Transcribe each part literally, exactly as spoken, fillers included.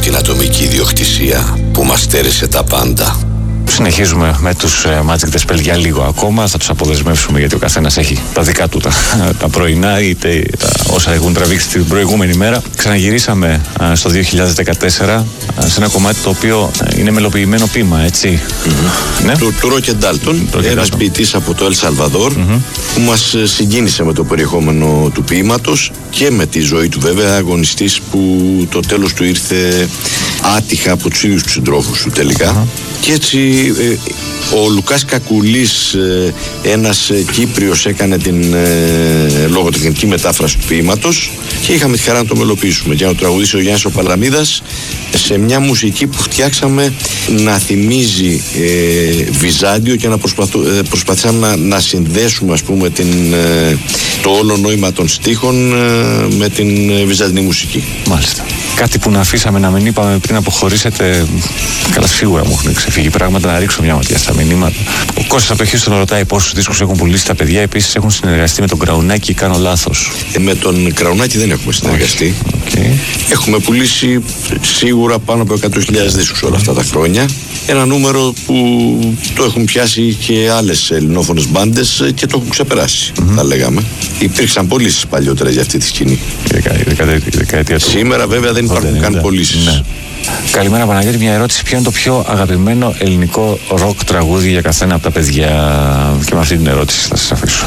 την ατομική ιδιοκτησία που μας στέρισε τα πάντα. Συνεχίζουμε με τους uh, Magic The Spell για λίγο ακόμα. Θα τους αποδεσμεύσουμε γιατί ο καθένας έχει τα δικά του τα, τα πρωινά είτε τα, όσα έχουν τραβήξει την προηγούμενη μέρα. Ξαναγυρίσαμε uh, στο δύο χιλιάδες δεκατέσσερα uh, σε ένα κομμάτι το οποίο uh, είναι μελοποιημένο ποίημα, έτσι. Mm-hmm. Ναι. Του, του Ρόκε Ντάλτον, ένας ποιητής από το Ελ Σαλβαδόρ, mm-hmm. που μας συγκίνησε με το περιεχόμενο του ποίηματος και με τη ζωή του, βέβαια, αγωνιστής που το τέλος του ήρθε άτυχα από τους ίδιους τους συντρόφους του τελικά. Mm-hmm. Και έτσι ε, ο Λουκάς Κακουλής, ε, ένας ε, Κύπριος, έκανε την ε, λογοτεχνική μετάφραση του ποίηματος και είχαμε τη χαρά να το μελοποιήσουμε και να το τραγουδήσει ο Γιάννης ο Παλαμίδας σε μια μουσική που φτιάξαμε να θυμίζει ε, Βυζάντιο και να προσπαθού, ε, προσπαθήσαμε να, να συνδέσουμε, ας πούμε, την, ε, το όλο νόημα των στίχων ε, με την ε, βυζαντινή μουσική. Μάλιστα. Κάτι που να αφήσαμε να μην είπαμε πριν αποχωρήσετε, καλά σίγουρα μου έχουν ξεφύγει πράγματα, να ρίξω μια ματιά στα μηνύματα. Ο Κώστας από Χίστον ρωτάει πόσους δίσκους έχουν πουλήσει τα παιδιά. Επίσης έχουν συνεργαστεί με τον Κραουνάκη ή κάνω λάθος? Ε, με τον Κραουνάκη δεν έχουμε συνεργαστεί. Okay. Έχουμε πουλήσει σίγουρα πάνω από εκατό χιλιάδες δίσκους όλα αυτά τα χρόνια. Ένα νούμερο που το έχουν πιάσει και άλλες ελληνόφωνες μπάντες και το έχουν ξεπεράσει, mm-hmm. θα λέγαμε. Υπήρξαν πωλήσεις παλιότερα για αυτή τη σκηνή. Δεκαετία του. Σήμερα βέβαια δεν υπάρχουν καν πωλήσεις. Ναι. Καλημέρα Παναγιώτη, μια ερώτηση. Ποιο είναι το πιο αγαπημένο ελληνικό ροκ τραγούδι για καθένα από τα παιδιά? Και με αυτή την ερώτηση θα σας αφήσω.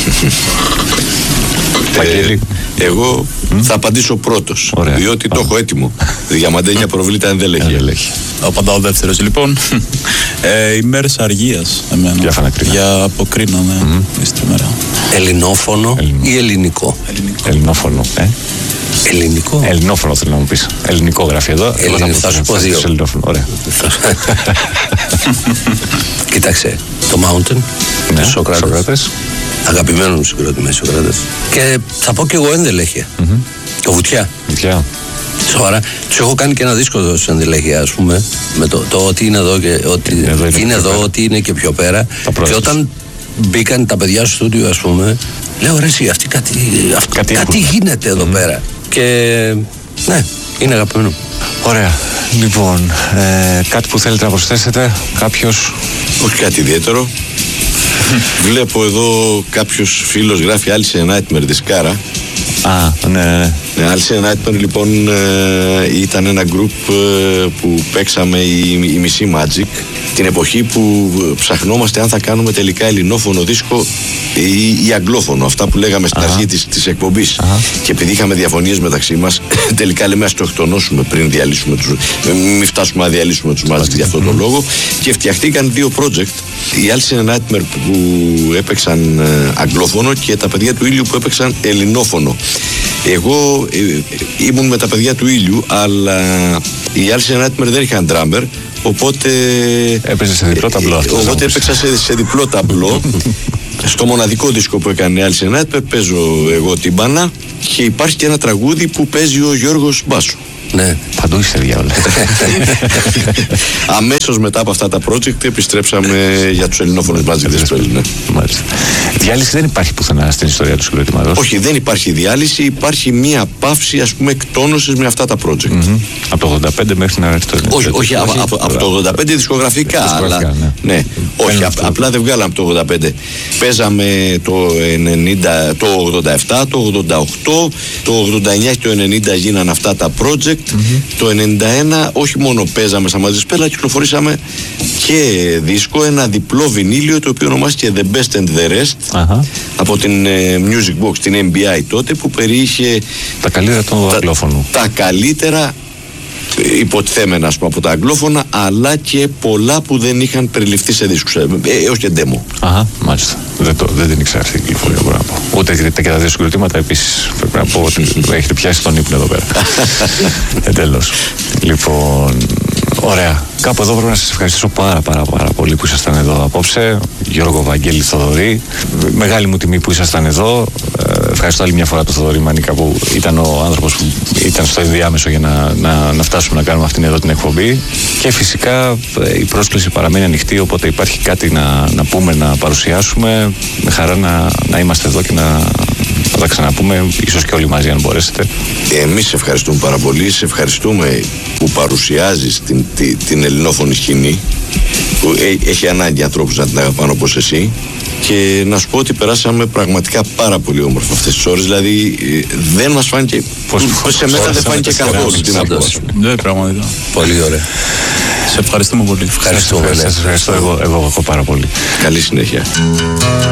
ε, εγώ mm? θα απαντήσω πρώτος. Ωραία. Διότι Πάμε. το έχω έτοιμο. Διαμαντένια προβλήτα ενδελέχεια. Απαντάω ο δεύτερος λοιπόν. ε, οι μέρες αργίας εμένα. Για φανακρίνα. Για αποκρίνω, ναι. Mm-hmm. Ελληνόφωνο Ελληνικό. ή ελληνικό? Ελληνικό. Ελληνόφωνο, ε. Ελληνικό. Ελληνόφωνο θέλω να μου πεις. Ελληνικό γράφει εδώ. Ελληνικό. Θα, θα σου πω δύο. Ωραία. Κοίταξε. Το Mountain. Ναι, του Σοκράτες. Σοκράτες. Αγαπημένο μου συγκρότημα, Σοκράτες. Και θα πω και εγώ ενδελέχεια. Mm-hmm. Το Βουτιά. Βουτιά. Σοβαρά. Τους έχω κάνει και ένα δίσκο εδώ στην ενδελέχεια, ας πούμε. Με το, το ότι είναι εδώ και ότι είναι εδώ, είναι, είναι εδώ ότι είναι και πιο πέρα. Και όταν μπήκαν τα παιδιά στο στούντιο, ας πούμε, λέω ρε εσύ, αυτή κάτι, αυτή, κάτι, κάτι γίνεται εδώ mm. πέρα. Και ναι, είναι αγαπημένο. Ωραία. Λοιπόν, ε, κάτι που θέλετε να προσθέσετε, κάποιος? Όχι κάτι ιδιαίτερο. Βλέπω εδώ κάποιος φίλος γράφει Alice in Nightmare δισκάρα. Α, ναι, ναι. Ναι, Alice in Nightmare λοιπόν ε, ήταν ένα γκρουπ ε, που παίξαμε η, η μισή Magic την εποχή που ψαχνόμαστε αν θα κάνουμε τελικά ελληνόφωνο δίσκο ή, ή αγγλόφωνο, αυτά που λέγαμε στην αρχή της, της εκπομπής. Αχα. Και επειδή είχαμε διαφωνίες μεταξύ μας, τελικά λέμε ας το εκτονώσουμε πριν διαλύσουμε τους, μην φτάσουμε να διαλύσουμε τους Magic για αυτόν τον mm. λόγο, και φτιαχτήκαν δύο project, η Alice in Nightmare που έπαιξαν ε, αγγλόφωνο και τα παιδιά του Ήλιου που έπαιξαν ελληνόφωνο. Εγώ ε, ε, ήμουν με τα παιδιά του Ήλιου, αλλά οι Alice in Nightmare δεν είχαν drummer, οπότε έπαιζε σε διπλό ταμπλό. Ε, οπότε έπαιξα σε, σε διπλό ταμπλό. Στο μοναδικό δίσκο που έκανε Alice in Nightmare παίζω εγώ τύμπανα και υπάρχει και ένα τραγούδι που παίζει ο Γιώργος μπάσο. Ναι, παντού είσαι διάολα. Αμέσως μετά από αυτά τα project επιστρέψαμε για τους ελληνόφωνους Magic The Spell. Ναι. Μάλιστα. Διάλυση δεν υπάρχει πουθενά στην ιστορία του συγκροτήματος? Όχι, δεν υπάρχει διάλυση. Υπάρχει μία παύση, ας πούμε, εκτόνωσης με αυτά τα project. Mm-hmm. Από το ογδόντα πέντε μέχρι να έρθει το ενενήντα. Όχι, όχι, όχι από, από το ογδόντα πέντε δισκογραφικά. Αλλά, ναι. Ναι. Όχι, α, απλά δεν βγάλαμε το ογδόντα πέντε. Παίζαμε το, ενενήντα, το ογδόντα επτά, το ογδόντα οκτώ, το ογδόντα εννιά και το ενενήντα γίνανε αυτά τα project. Mm-hmm. Το ενενήντα ένα όχι μόνο παίζαμε στα Magic The Spell, αλλά κυκλοφορήσαμε και δίσκο, ένα διπλό βινίλιο το οποίο ονομάστηκε The Best and the Rest uh-huh. από την ε, Music Box, την εμ μπι άι τότε, που περιείχε τα καλύτερα των αγγλόφωνων. Τα, τα καλύτερα υποτιθέμενα, ας πούμε, από τα αγγλόφωνα, αλλά και πολλά που δεν είχαν περιληφθεί σε δίσκους, ε, έως και demo. Αχα, μάλιστα. Δεν, το, δεν την ήξερα αυτή την κυκλοφορία, μπορώ να πω. Ούτε και τα δύο συγκροτήματα επίσης πρέπει να πω ότι έχετε πιάσει τον ύπνο εδώ πέρα. Εντέλος. Λοιπόν, ωραία. Κάπου εδώ πρέπει να σας ευχαριστήσω πάρα πάρα πάρα πολύ που ήσασταν εδώ απόψε. Γιώργο, Βαγγέλη, Θοδωρή. Μεγάλη μου τιμή που ήσασταν εδώ. Ευχαριστώ άλλη μια φορά τον Θοδωρή Μανίκα που ήταν ο άνθρωπος που ήταν στο ενδιάμεσο για να, να, να φτάσουμε να κάνουμε αυτήν εδώ την εκπομπή. Και φυσικά η πρόσκληση παραμένει ανοιχτή, οπότε υπάρχει κάτι να, να πούμε, να παρουσιάσουμε. Με χαρά να, να είμαστε εδώ και να Θα τα ξαναπούμε, ίσως και όλοι μαζί αν μπορέσετε. Εμείς σε ευχαριστούμε πάρα πολύ. Σε ευχαριστούμε που παρουσιάζεις την, την, την ελληνόφωνη σκηνή, που έ, έχει ανάγκη ανθρώπους να την αγαπάνε όπως εσύ. Και να σου πω ότι περάσαμε πραγματικά πάρα πολύ όμορφα αυτές τις ώρες. Δηλαδή δεν μας φάνηκε. Πώς, πώς σε μένα δεν φάνηκε καθόλου την απόφαση. Ναι, πραγματικά. Πολύ ωραία. Σε ευχαριστούμε πολύ. Ευχαριστούμε. Σας ευχαριστώ εγώ, εγώ, εγώ πάρα πολύ. Καλή συνέχεια.